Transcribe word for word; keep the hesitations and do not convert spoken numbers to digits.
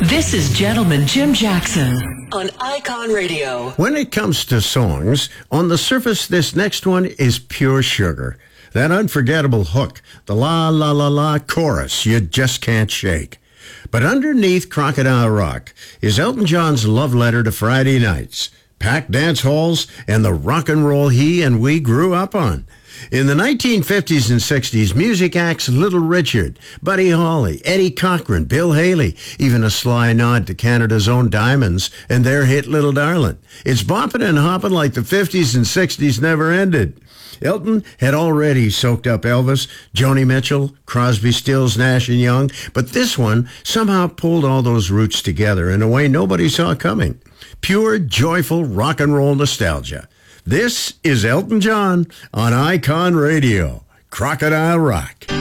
This is Gentleman Jim Jackson on Icon Radio. When it comes to songs, on the surface, this next one is pure sugar. That unforgettable hook, the la la la la chorus you just can't shake. But underneath Crocodile Rock is Elton John's love letter to Friday nights, packed dance halls, and the rock and roll he and we grew up on. In the nineteen fifties and sixties, music acts Little Richard, Buddy Holly, Eddie Cochran, Bill Haley, even a sly nod to Canada's own Diamonds and their hit Little Darlin'. It's bopping and hopping like the fifties and sixties never ended. Elton had already soaked up Elvis, Joni Mitchell, Crosby, Stills, Nash and Young, but this one somehow pulled all those roots together in a way nobody saw coming. Pure, joyful rock and roll nostalgia. This is Elton John on Icon Radio. Crocodile Rock.